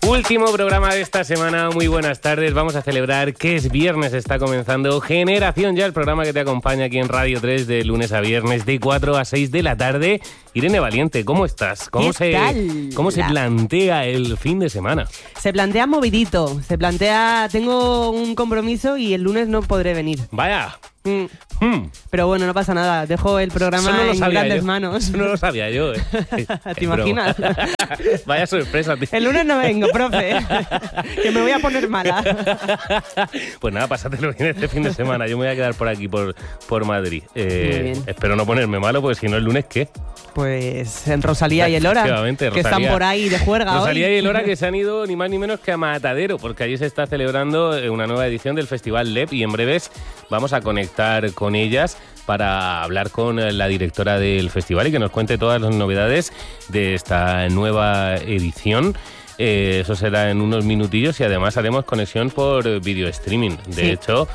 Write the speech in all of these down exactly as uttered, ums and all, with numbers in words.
Último programa de esta semana, muy buenas tardes. Vamos a celebrar que es viernes, está comenzando Generación Ya, el programa que te acompaña aquí en Radio tres de lunes a viernes de cuatro a seis de la tarde. Irene Valiente, ¿cómo estás? ¿Cómo, se, tal? ¿cómo se plantea el fin de semana? Se plantea movidito, se plantea, tengo un compromiso y el lunes no podré venir. Vaya. Mm. Hmm. Pero bueno, no pasa nada, dejo el programa no en grandes yo. manos. Eso no lo sabía yo. ¿eh? ¿Te imaginas? Vaya sorpresa, tío. El lunes no vengo, profe, que me voy a poner mala. Pues nada, pásatelo bien este fin de semana. Yo me voy a quedar por aquí, por, por Madrid. Eh, Muy bien. Espero no ponerme malo, porque si no, el lunes, ¿qué? Pues en Rosalía y Elora, Efectivamente, que Rosalía. están por ahí de juerga Rosalía hoy. y Elora, que se han ido ni más ni menos que a Matadero, porque allí se está celebrando una nueva edición del Festival L E P y en breves vamos a conectar con ellas para hablar con la directora del festival y que nos cuente todas las novedades de esta nueva edición. Eh, eso será en unos minutillos y además haremos conexión por video streaming. De Sí. hecho,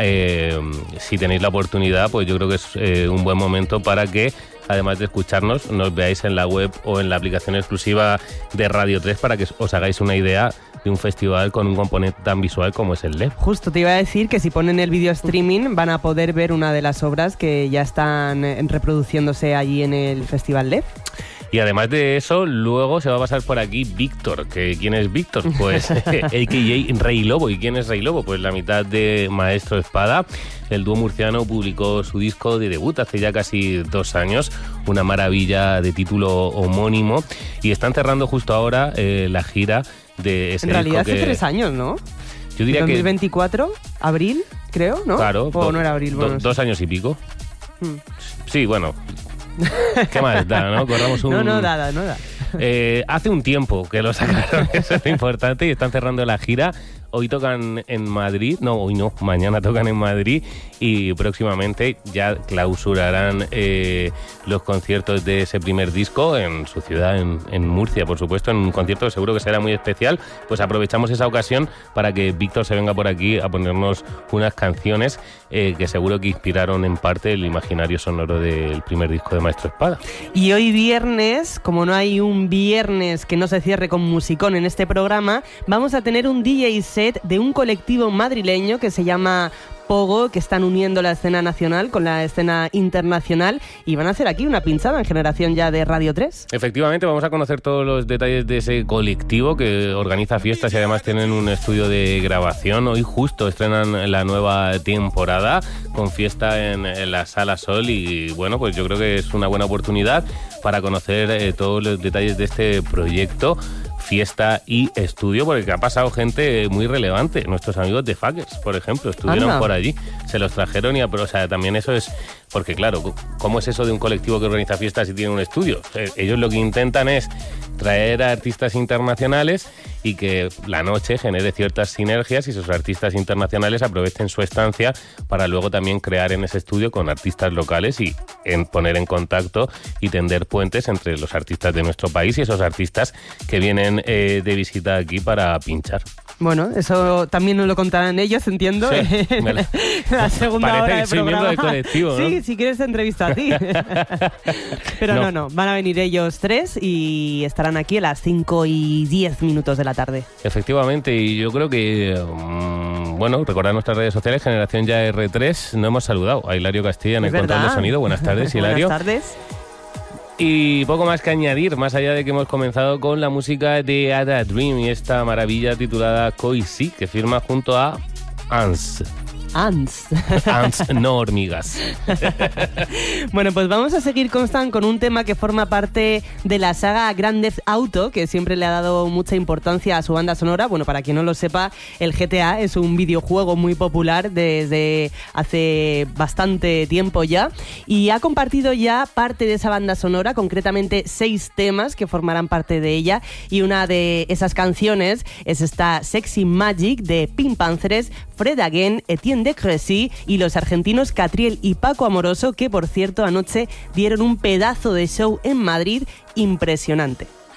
eh, si tenéis la oportunidad, pues yo creo que es eh, un buen momento para que, además de escucharnos, nos veáis en la web o en la aplicación exclusiva de Radio tres para que os hagáis una idea de un festival con un componente tan visual como es el L E P. Justo te iba a decir que si ponen el video streaming van a poder ver una de las obras que ya están eh, reproduciéndose allí en el Festival L E P. Y además de eso, luego se va a pasar por aquí Víctor. que ¿Quién es Víctor? Pues a k a. Rey Lobo. ¿Y quién es Rey Lobo? Pues la mitad de Maestro Espada. El dúo murciano publicó su disco de debut hace ya casi dos años, una maravilla de título homónimo. Y están cerrando justo ahora eh, la gira de ese En realidad disco hace que... tres años, ¿no? Yo diría dos mil que... veinticuatro, abril, creo, ¿no? Claro. O do- no era abril, do- bueno. Dos años y pico. Hmm. Sí, bueno... ¿Qué más da, no? Corramos un... No, no, nada, nada. Eh, hace un tiempo que lo sacaron, eso es lo importante, y están cerrando la gira. Hoy tocan en Madrid, no, hoy no, mañana tocan en Madrid y próximamente ya clausurarán eh, los conciertos de ese primer disco en su ciudad, en, en Murcia, por supuesto, en un concierto que seguro que será muy especial. Pues aprovechamos esa ocasión para que Víctor se venga por aquí a ponernos unas canciones eh, que seguro que inspiraron en parte el imaginario sonoro del primer disco de Maestro Espada. Y hoy viernes, como no hay un viernes que no se cierre con musicón en este programa, vamos a tener un D J set de un colectivo madrileño que se llama Pogo, que están uniendo la escena nacional con la escena internacional y van a hacer aquí una pinchada en Generación Ya de Radio tres. Efectivamente, vamos a conocer todos los detalles de ese colectivo que organiza fiestas y además tienen un estudio de grabación. Hoy justo estrenan la nueva temporada con fiesta en, en la Sala Sol y bueno, pues yo creo que es una buena oportunidad para conocer eh, todos los detalles de este proyecto, fiesta y estudio, porque ha pasado gente muy relevante. Nuestros amigos de Fuckers, por ejemplo, estuvieron Anda. por allí, se los trajeron y, o sea, también eso es, porque claro, ¿cómo es eso de un colectivo que organiza fiestas y tiene un estudio? Eh, ellos lo que intentan es traer a artistas internacionales y que la noche genere ciertas sinergias y esos artistas internacionales aprovechen su estancia para luego también crear en ese estudio con artistas locales y en poner en contacto y tender puentes entre los artistas de nuestro país y esos artistas que vienen eh, de visita aquí para pinchar. Bueno, eso también nos lo contarán ellos, entiendo, Sí, en me la- la segunda Parece hora que de soy programa. miembro del colectivo, ¿no? Sí, si quieres te entrevisto a ti. Pero no. No. no, van a venir ellos tres y estarán aquí a las cinco y diez minutos de la tarde. Efectivamente, y yo creo que, um, bueno, recordad nuestras redes sociales, Generación Ya R tres, no hemos saludado a Hilario Castilla en Es el control de verdad. sonido. Buenas tardes, Hilario. Buenas tardes. Y poco más que añadir, más allá de que hemos comenzado con la música de Ada Dream y esta maravilla titulada Koi Si, que firma junto a Ants. Ants. Ants, no hormigas. Bueno, pues vamos a seguir, Constant, con un tema que forma parte de la saga Grand Theft Auto, que siempre le ha dado mucha importancia a su banda sonora. Bueno, para quien no lo sepa, el G T A es un videojuego muy popular desde hace bastante tiempo ya y ha compartido ya parte de esa banda sonora, concretamente seis temas que formarán parte de ella, y una de esas canciones es esta Sexy Magic de Pink Panthers, Fred Again, Etienne de Crecy y los argentinos Catriel y Paco Amoroso, que por cierto anoche dieron un pedazo de show en Madrid impresionante.